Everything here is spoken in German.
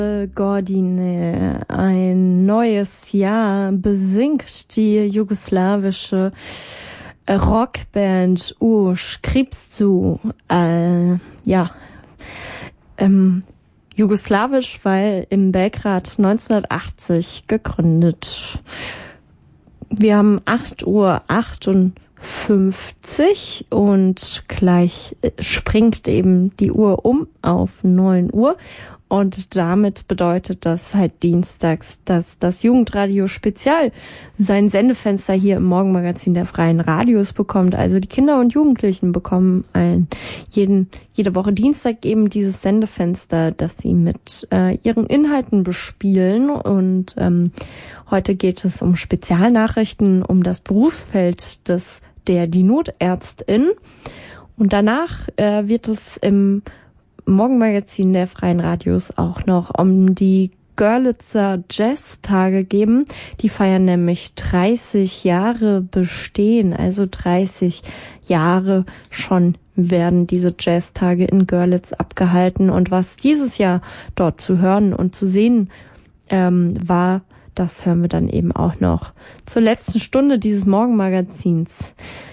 Godine, ein neues Jahr, besingt die jugoslawische Rockband U Skripsu. Jugoslawisch, weil in Belgrad 1980 gegründet. Wir haben 8:58 Uhr und gleich springt eben die Uhr um auf 9 Uhr. Und damit bedeutet das halt dienstags, dass das Jugendradio Spezial sein Sendefenster hier im Morgenmagazin der Freien Radios bekommt. Also die Kinder und Jugendlichen bekommen jede Woche Dienstag eben dieses Sendefenster, das sie mit ihren Inhalten bespielen. Und heute geht es um Spezialnachrichten, um das Berufsfeld die Notärztin. Und danach wird es im Morgenmagazin der Freien Radios auch noch um die Görlitzer Jazztage geben. Die feiern nämlich 30 Jahre Bestehen, also 30 Jahre schon werden diese Jazztage in Görlitz abgehalten. Und was dieses Jahr dort zu hören und zu sehen war, das hören wir dann eben auch noch zur letzten Stunde dieses Morgenmagazins.